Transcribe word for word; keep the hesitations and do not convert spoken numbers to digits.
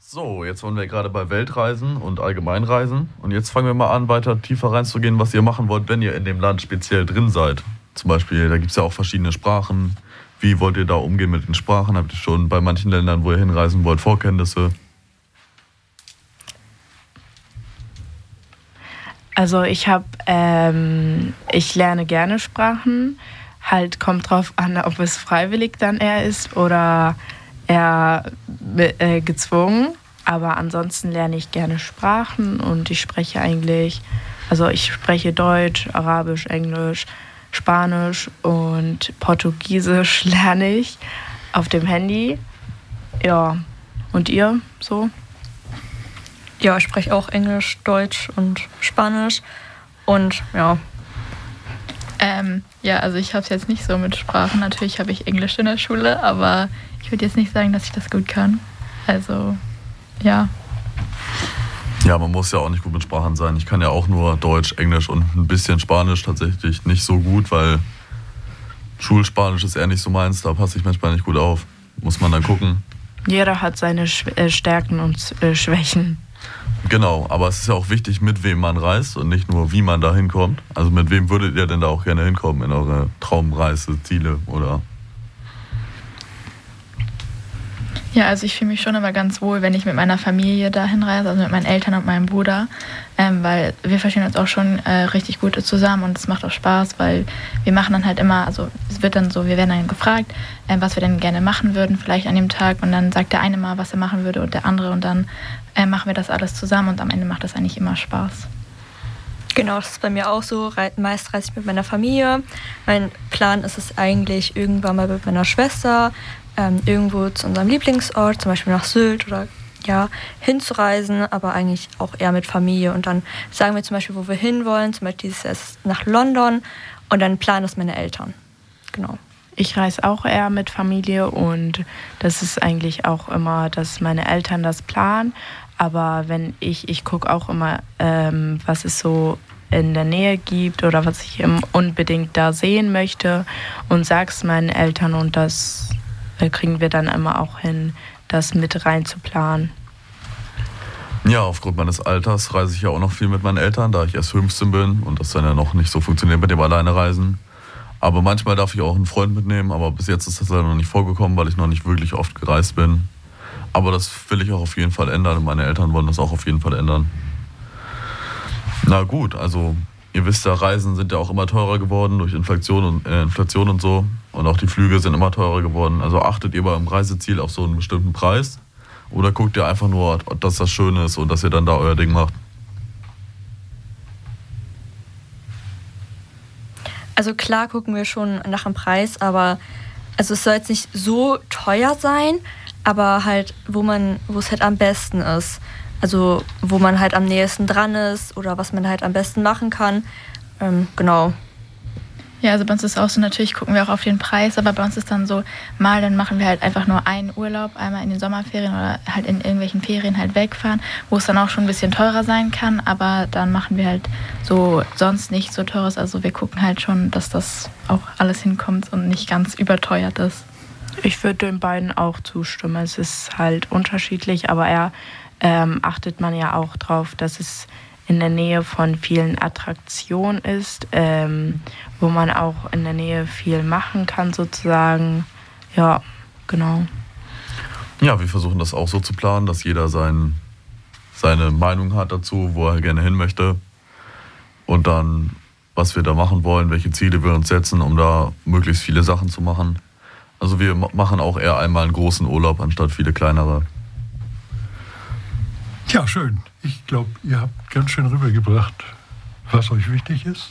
So, jetzt waren wir gerade bei Weltreisen und Allgemeinreisen. Und jetzt fangen wir mal an, weiter tiefer reinzugehen, was ihr machen wollt, wenn ihr in dem Land speziell drin seid. Zum Beispiel, da gibt es ja auch verschiedene Sprachen. Wie wollt ihr da umgehen mit den Sprachen? Habt ihr schon bei manchen Ländern, wo ihr hinreisen wollt, Vorkenntnisse? Also ich habe, ähm, ich lerne gerne Sprachen. Halt kommt drauf an, ob es freiwillig dann eher ist oder eher äh, gezwungen. Aber ansonsten lerne ich gerne Sprachen und ich spreche eigentlich, also ich spreche Deutsch, Arabisch, Englisch, Spanisch und Portugiesisch lerne ich auf dem Handy. Ja, und ihr so? Ja, ich spreche auch Englisch, Deutsch und Spanisch und ja. Ähm, ja, also ich habe es jetzt nicht so mit Sprachen. Natürlich habe ich Englisch in der Schule, aber ich würde jetzt nicht sagen, dass ich das gut kann. Also, ja. Ja, man muss ja auch nicht gut mit Sprachen sein. Ich kann ja auch nur Deutsch, Englisch und ein bisschen Spanisch tatsächlich nicht so gut, weil Schulspanisch ist eher nicht so meins. Da passe ich manchmal nicht gut auf. Muss man dann gucken. Jeder hat seine Stärken und Schwächen. Genau, aber es ist ja auch wichtig, mit wem man reist und nicht nur, wie man da hinkommt. Also mit wem würdet ihr denn da auch gerne hinkommen in eure Traumreise, Ziele oder? Ja, also ich fühle mich schon immer ganz wohl, wenn ich mit meiner Familie dahin reise, also mit meinen Eltern und meinem Bruder, ähm, weil wir verstehen uns auch schon äh, richtig gut zusammen und es macht auch Spaß, weil wir machen dann halt immer, also es wird dann so, wir werden dann gefragt, ähm, was wir denn gerne machen würden, vielleicht an dem Tag und dann sagt der eine mal, was er machen würde und der andere und dann äh, machen wir das alles zusammen und am Ende macht das eigentlich immer Spaß. Genau, das ist bei mir auch so. Meist reise ich mit meiner Familie. Mein Plan ist es eigentlich, irgendwann mal mit meiner Schwester ähm, irgendwo zu unserem Lieblingsort, zum Beispiel nach Sylt oder ja, hinzureisen, aber eigentlich auch eher mit Familie. Und dann sagen wir zum Beispiel, wo wir hinwollen. Zum Beispiel dieses Jahr ist nach London und dann planen das meine Eltern. Genau. Ich reise auch eher mit Familie und das ist eigentlich auch immer, dass meine Eltern das planen. Aber wenn ich, ich gucke auch immer, ähm, was es so in der Nähe gibt oder was ich unbedingt da sehen möchte und sag's meinen Eltern und das äh, kriegen wir dann immer auch hin, das mit rein zu planen. Ja, aufgrund meines Alters reise ich ja auch noch viel mit meinen Eltern, da ich erst fünfzehn bin und das dann ja noch nicht so funktioniert mit dem Alleinereisen. Aber manchmal darf ich auch einen Freund mitnehmen, aber bis jetzt ist das leider noch nicht vorgekommen, weil ich noch nicht wirklich oft gereist bin. Aber das will ich auch auf jeden Fall ändern und meine Eltern wollen das auch auf jeden Fall ändern. Na gut, also ihr wisst ja, Reisen sind ja auch immer teurer geworden durch Inflation und, äh, Inflation und so. Und auch die Flüge sind immer teurer geworden. Also achtet ihr beim Reiseziel auf so einen bestimmten Preis? Oder guckt ihr einfach nur, dass das schön ist und dass ihr dann da euer Ding macht? Also klar gucken wir schon nach dem Preis, aber also es soll jetzt nicht so teuer sein, aber halt, wo man, wo es halt am besten ist. Also wo man halt am nächsten dran ist oder was man halt am besten machen kann. Ähm, genau. Ja, also bei uns ist auch so, natürlich gucken wir auch auf den Preis, aber bei uns ist dann so, mal dann machen wir halt einfach nur einen Urlaub, einmal in den Sommerferien oder halt in irgendwelchen Ferien halt wegfahren, wo es dann auch schon ein bisschen teurer sein kann, aber dann machen wir halt so sonst nicht so teures. Also wir gucken halt schon, dass das auch alles hinkommt und nicht ganz überteuert ist. Ich würde den beiden auch zustimmen. Es ist halt unterschiedlich, aber eher ähm, achtet man ja auch drauf, dass es in der Nähe von vielen Attraktionen ist, ähm, wo man auch in der Nähe viel machen kann sozusagen. Ja, genau. Ja, wir versuchen das auch so zu planen, dass jeder sein, seine Meinung hat dazu, wo er gerne hin möchte. Und dann, was wir da machen wollen, welche Ziele wir uns setzen, um da möglichst viele Sachen zu machen. Also wir machen auch eher einmal einen großen Urlaub, anstatt viele kleinere. Ja, schön. Ich glaube, ihr habt ganz schön rübergebracht, was euch wichtig ist.